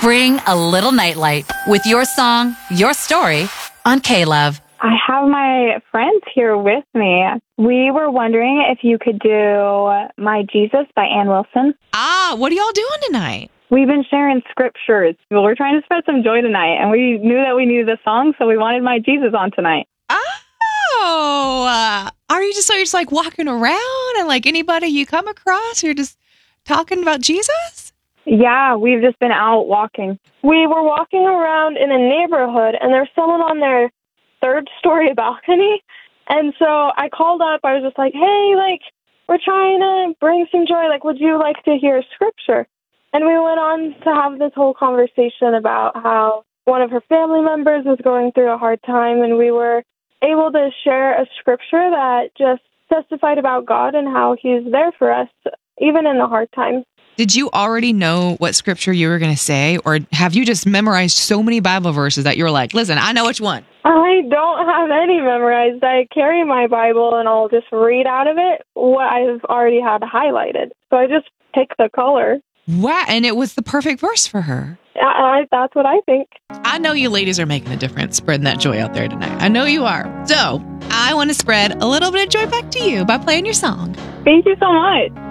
Bring a little nightlight with your song, your story on K-Love. I have my friends here with me. We were wondering if you could do My Jesus by Ann Wilson. What are y'all doing tonight? We've been sharing scriptures. We're trying to spread some joy tonight, and we knew that we needed a song, so we wanted My Jesus on tonight. Are you just like walking around and like anybody you come across, you're just talking about Jesus? Yeah, we've just been out walking. We were walking around in a neighborhood, and there's someone on their third-story balcony. And so I called up. I was just like, hey, we're trying to bring some joy. Would you like to hear scripture? And we went on to have this whole conversation about how one of her family members was going through a hard time, and we were able to share a scripture that just testified about God and how he's there for us, even in the hard times. Did you already know what scripture you were going to say, or have you just memorized so many Bible verses that you're like, listen, I know which one? I don't have any memorized. I carry my Bible, and I'll just read out of it what I've already had highlighted. So I just pick the color. Wow, and it was the perfect verse for her. That's what I think. I know you ladies are making a difference, spreading that joy out there tonight. I know you are. So I want to spread a little bit of joy back to you by playing your song. Thank you so much.